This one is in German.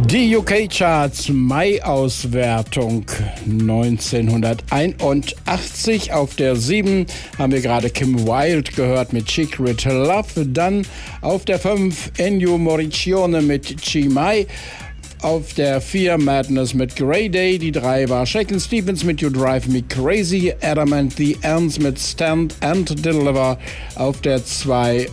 Die UK-Charts Mai-Auswertung 1981. Auf der 7 haben wir gerade Kim Wilde gehört mit Secret Love. Dann auf der 5 Ennio Morricone mit Chi-Mai. Auf der 4 Madness mit Grey Day. Die 3 war Shakin' Stevens mit You Drive Me Crazy. Adam and the Ants mit Stand and Deliver. Auf der 2